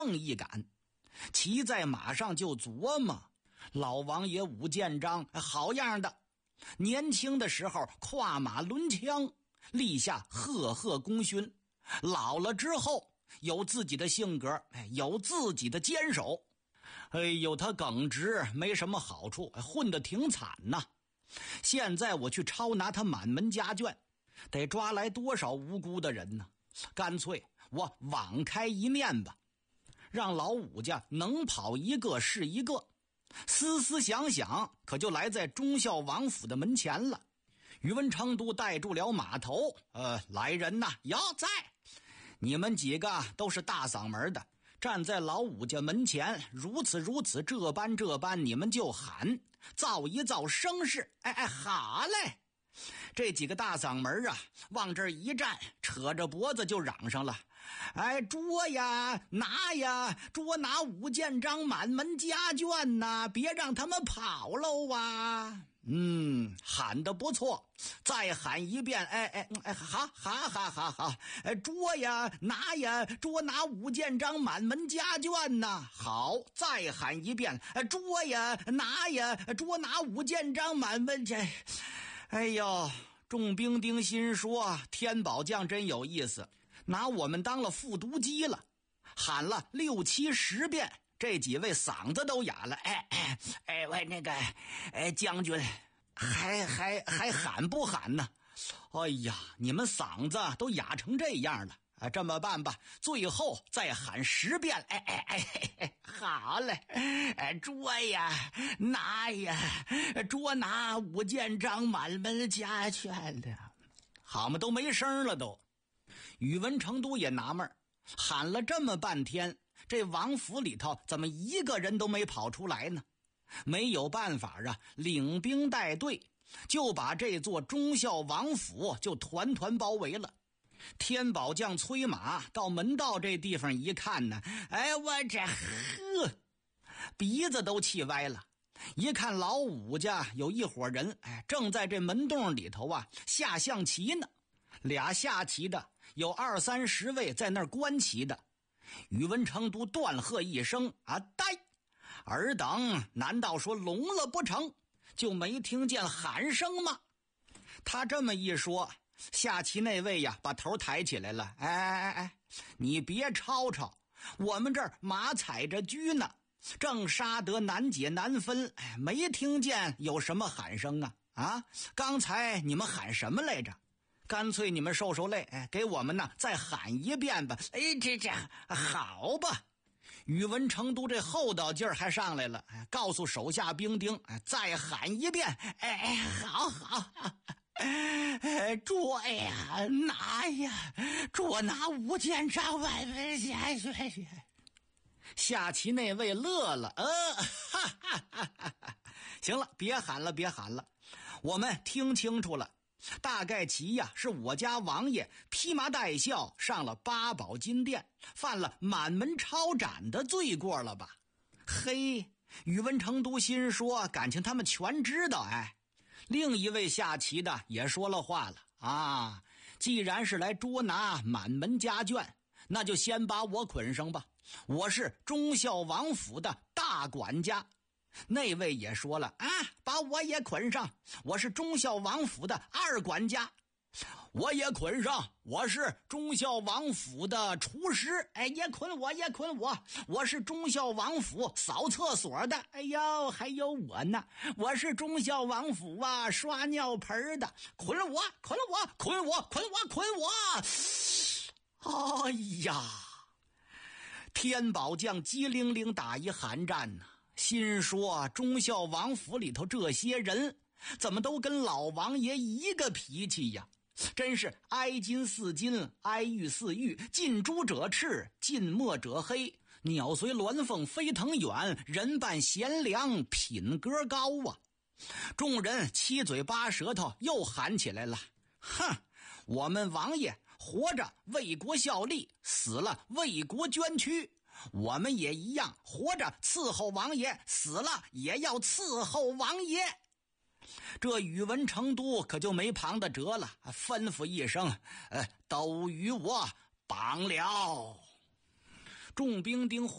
一杆，骑在马上就琢磨，老王爷武建章好样的，年轻的时候跨马抡枪，立下赫赫功勋，老了之后有自己的性格，有自己的坚守。哎呦，他耿直没什么好处，混得挺惨呐。现在我去抄拿他满门家眷，得抓来多少无辜的人呢？干脆我网开一面吧，让老武家能跑一个是一个。思思想想，可就来在忠孝王府的门前了。宇文成都带住了马头，来人呐，要在！你们几个都是大嗓门的，站在老武家门前，如此这般，你们就喊，造一造声势。好嘞！这几个大嗓门啊，往这儿一站，扯着脖子就嚷上了：捉呀，拿呀，捉拿武建章满门家眷呐，别让他们跑喽啊！喊得不错，再喊一遍，好，捉呀，拿呀，捉拿武建章满门家眷呐，好，再喊一遍，捉呀，拿呀，捉拿武建章满门家。哎呦，众兵丁心说，天宝将真有意思，拿我们当了复读机了。喊了6、7、10遍，这几位嗓子都哑了。喂，那个，将军，还喊不喊呢？哎呀，你们嗓子都哑成这样了。这么办吧，最后再喊10遍。好嘞，捉呀，拿呀，捉拿武建章满门家眷的。好嘛，都没声了都。宇文成都也纳闷，喊了这么半天，这王府里头怎么一个人都没跑出来呢？没有办法啊，领兵带队，就把这座忠孝王府就团包围了。天宝将催马到门道这地方一看呢，我这鼻子都气歪了。一看老武家有一伙人，正在这门洞里头啊下象棋呢，俩下棋的，有20、30位在那儿观棋的。宇文成都断喝一声：呆！尔等难道说聋了不成？就没听见喊声吗？他这么一说，下棋那位呀把头抬起来了。你别吵吵，我们这儿马踩着车呢，正杀得难解难分，没听见有什么喊声啊？刚才你们喊什么来着？干脆你们受累，给我们呢再喊一遍吧。这好吧。宇文成都这厚道劲儿还上来了，告诉手下兵丁，再喊一遍。好。捉呀，拿呀，捉拿武建章满门家眷。下棋那位乐了，行了，别喊了，我们听清楚了，大概其呀是我家王爷披麻戴孝上了八宝金殿，犯了满门抄斩的罪过了吧？嘿，宇文成都心说，感情他们全知道。另一位下棋的也说了话了，既然是来捉拿满门家眷，那就先把我捆上吧，我是忠孝王府的大管家。那位也说了，把我也捆上，我是忠孝王府的二管家。我也捆上，我是忠孝王府的厨师。也捆我，我是忠孝王府扫厕所的。还有我呢，我是忠孝王府刷尿盆的。捆我！哎呀，天宝将机灵灵打一寒战呢，心说忠孝王府里头这些人怎么都跟老王爷一个脾气呀？真是哀金似金，哀玉似玉，近朱者赤，近墨者黑，鸟随鸾凤飞腾远，人伴贤良品格高啊！众人七嘴八舌头又喊起来了，我们王爷活着为国效力，死了为国捐躯，我们也一样，活着伺候王爷，死了也要伺候王爷。这宇文成都可就没旁的辙了，吩咐一声，都与我绑了。 众兵丁